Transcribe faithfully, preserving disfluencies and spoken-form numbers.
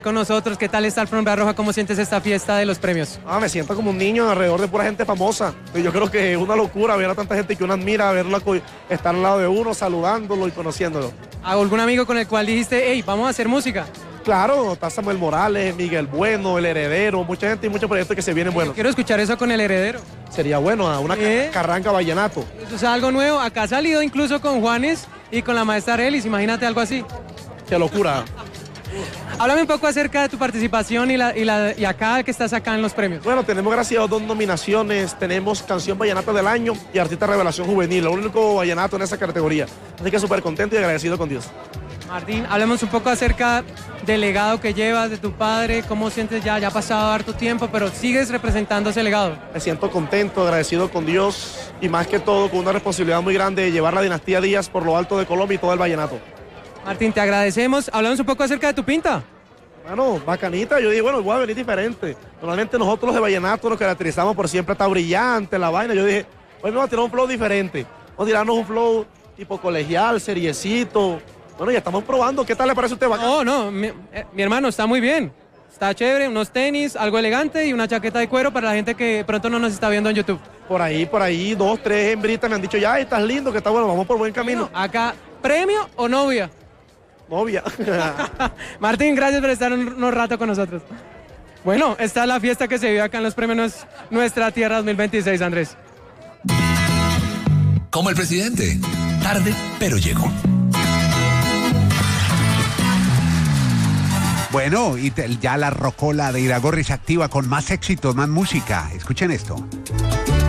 Con nosotros, ¿qué tal está Alfombra Roja? ¿Cómo sientes esta fiesta de los premios? Ah, me siento como un niño alrededor de pura gente famosa. Yo creo que es una locura ver a tanta gente que uno admira, verla, estar al lado de uno, saludándolo y conociéndolo. ¿Algún amigo con el cual dijiste, hey, vamos a hacer música? Claro, está Samuel Morales, Miguel Bueno, El Heredero, mucha gente y muchos proyectos que se vienen buenos. Quiero escuchar eso con El Heredero. Sería bueno, una ¿Eh? carranga vallenato. Eso es algo nuevo. Acá ha salido incluso con Juanes y con la maestra Arelis, imagínate algo así. Qué locura. Háblame un poco acerca de tu participación y, la, y, la, y acá que estás acá en los premios. Bueno, tenemos gracias a Dios dos nominaciones, tenemos Canción Vallenata del Año y Artista Revelación Juvenil, lo único vallenato en esa categoría. Así que súper contento y agradecido con Dios. Martín, hablemos un poco acerca del legado que llevas de tu padre, cómo sientes ya, ya ha pasado harto tiempo, pero sigues representando ese legado. Me siento contento, agradecido con Dios y más que todo con una responsabilidad muy grande de llevar la dinastía Díaz por lo alto de Colombia y todo el vallenato. Martín, te agradecemos. Hablamos un poco acerca de tu pinta. Bueno, bacanita. Yo dije, bueno, voy a venir diferente. Normalmente nosotros los de vallenato nos caracterizamos por siempre estar brillante, la vaina. Yo dije, hoy me voy a tirar un flow diferente. Vamos a tirarnos un flow tipo colegial, seriecito. Bueno, ya estamos probando. ¿Qué tal le parece a usted, bacán? No, no, mi, eh, mi hermano, está muy bien. Está chévere, unos tenis, algo elegante y una chaqueta de cuero para la gente que pronto no nos está viendo en YouTube. Por ahí, por ahí, dos, tres hembritas me han dicho, ya, estás lindo, que está bueno, vamos por buen camino. Bueno, acá, ¿premio o novia? Novia. Martín, gracias por estar un, unos rato con nosotros. Bueno, esta es la fiesta que se vive acá en los premios Nuestra Tierra dos mil veintiséis, Andrés. Como el presidente. Tarde, pero llegó. Bueno, y te, ya la rocola de Iragorri se activa con más éxitos, más música. Escuchen esto.